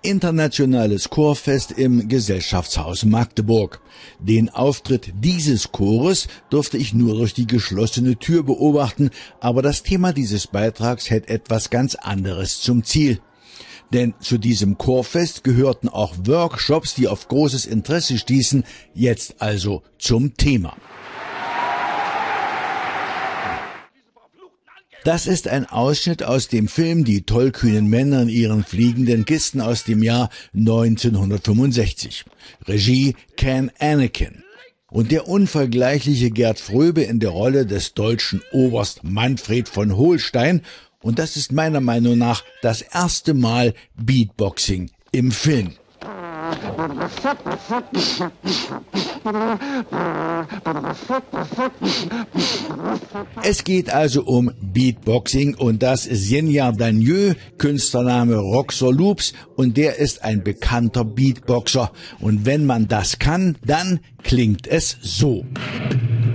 Internationales Chorfest im Gesellschaftshaus Magdeburg. Den Auftritt dieses Chores durfte ich nur durch die geschlossene Tür beobachten, aber das Thema dieses Beitrags hält etwas ganz anderes zum Ziel. Denn zu diesem Chorfest gehörten auch Workshops, die auf großes Interesse stießen, jetzt also zum Thema. Das ist ein Ausschnitt aus dem Film Die tollkühnen Männer in ihren fliegenden Kisten aus dem Jahr 1965. Regie Ken Annakin. Und der unvergleichliche Gerd Fröbe in der Rolle des deutschen Oberst Manfred von Holstein. Und das ist meiner Meinung nach das erste Mal Beatboxing im Film. Es geht also um Beatboxing und das Seigneur Danieux, Künstlername Roxor Loops, und der ist ein bekannter Beatboxer. Und wenn man das kann, dann klingt es so.